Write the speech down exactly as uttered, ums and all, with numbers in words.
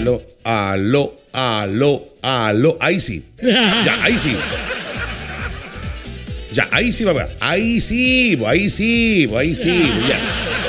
aló, aló, aló, aló. Ahí sí. Ya, ahí sí. Ya, ahí sí, papá. Ahí sí, ahí sí, ahí sí. Ya.